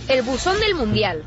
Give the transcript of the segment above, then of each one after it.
El buzón del Mundial.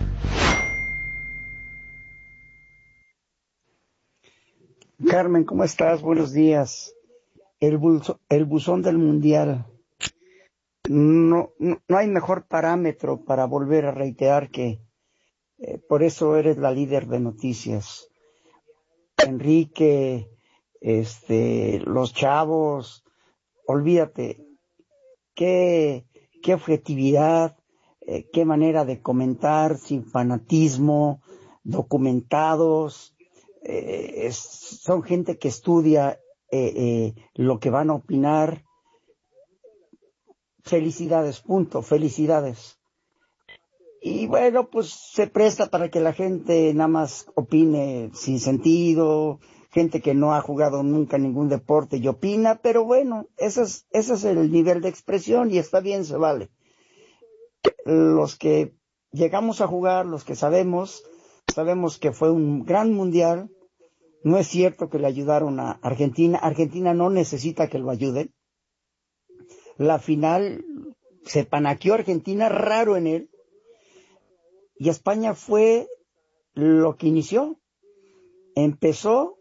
Carmen, ¿cómo estás? Buenos días. El buzón del Mundial. No hay mejor parámetro para volver a reiterar que por eso eres la líder de noticias. Enrique, los chavos, olvídate, qué objetividad, qué manera de comentar, sin fanatismo, documentados, son gente que estudia lo que van a opinar. Felicidades, punto, felicidades. Y bueno, pues se presta para que la gente nada más opine sin sentido, gente que no ha jugado nunca ningún deporte y opina, pero bueno, ese es el nivel de expresión y está bien, se vale. Los que llegamos a jugar, los que sabemos que fue un gran mundial. No es cierto que le ayudaron a Argentina. Argentina no necesita que lo ayuden. La final se panaqueó Argentina, raro en él. Y España fue lo que inició. Empezó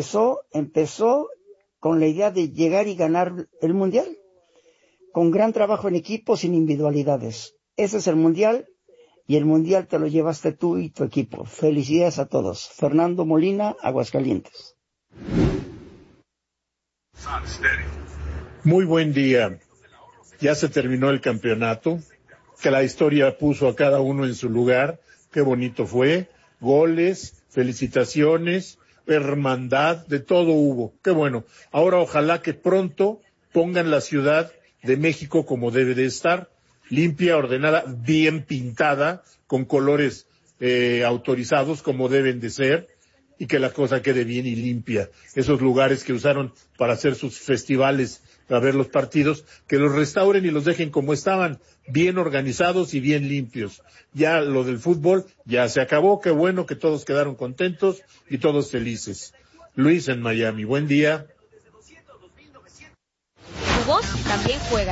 con la idea de llegar y ganar el mundial. Con gran trabajo en equipo, sin individualidades. Ese es el mundial. Y el mundial te lo llevaste tú y tu equipo. Felicidades a todos. Fernando Molina, Aguascalientes. Muy buen día. Ya se terminó el campeonato, que la historia puso a cada uno en su lugar. Qué bonito fue. Goles, felicitaciones, hermandad, de todo hubo. Qué bueno. Ahora ojalá que pronto pongan la Ciudad de México como debe de estar. Limpia, ordenada, bien pintada, con colores autorizados como deben de ser, y que la cosa quede bien y limpia. Esos lugares que usaron para hacer sus festivales, para ver los partidos, que los restauren y los dejen como estaban, bien organizados y bien limpios. Ya lo del fútbol ya se acabó, qué bueno que todos quedaron contentos y todos felices. Luis en Miami, buen día. Tu voz también juega.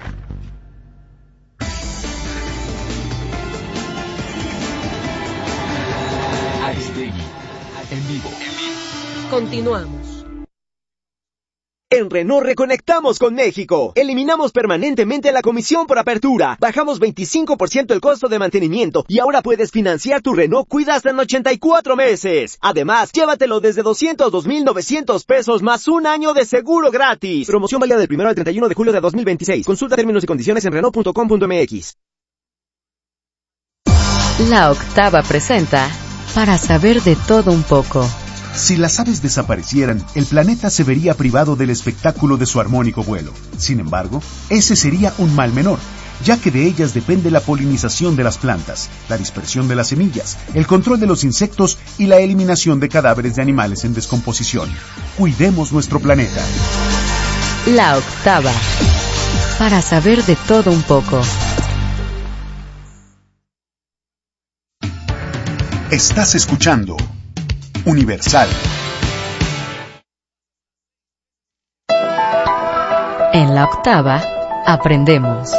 Aristegui, en vivo. Continuamos. En Renault reconectamos con México. Eliminamos permanentemente la comisión por apertura. Bajamos 25% el costo de mantenimiento y ahora puedes financiar tu Renault Kwid hasta en 84 meses. Además, llévatelo desde 202,900 pesos más un año de seguro gratis. Promoción válida del 1 al 31 de julio de 2026. Consulta términos y condiciones en Renault.com.mx. La Octava presenta Para saber de todo un poco. Si las aves desaparecieran, el planeta se vería privado del espectáculo de su armónico vuelo. Sin embargo, ese sería un mal menor, ya que de ellas depende la polinización de las plantas, la dispersión de las semillas, el control de los insectos y la eliminación de cadáveres de animales en descomposición. Cuidemos nuestro planeta. La Octava. Para saber de todo un poco. Estás escuchando Universal. En La Octava, aprendemos.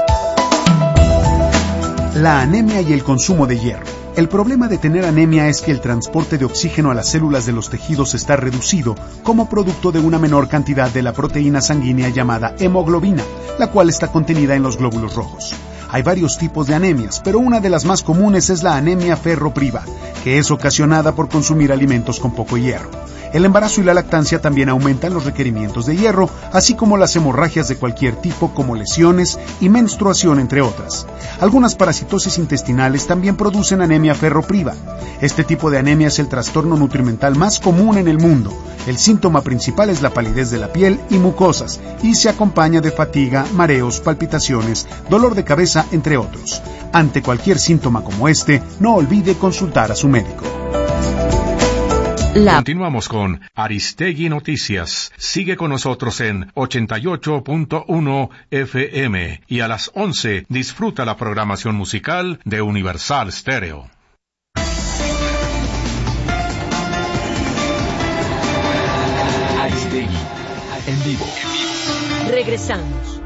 La anemia y el consumo de hierro. El problema de tener anemia es que el transporte de oxígeno a las células de los tejidos está reducido como producto de una menor cantidad de la proteína sanguínea llamada hemoglobina, la cual está contenida en los glóbulos rojos. Hay varios tipos de anemias, pero una de las más comunes es la anemia ferropriva, que es ocasionada por consumir alimentos con poco hierro. El embarazo y la lactancia también aumentan los requerimientos de hierro, así como las hemorragias de cualquier tipo como lesiones y menstruación, entre otras. Algunas parasitosis intestinales también producen anemia ferropriva. Este tipo de anemia es el trastorno nutrimental más común en el mundo. El síntoma principal es la palidez de la piel y mucosas, y se acompaña de fatiga, mareos, palpitaciones, dolor de cabeza, entre otros. Ante cualquier síntoma como este, no olvide consultar a su médico. Continuamos con Aristegui Noticias. Sigue con nosotros en 88.1 FM y a las 11 disfruta la programación musical de Universal Stereo. Aristegui, en vivo. Regresamos.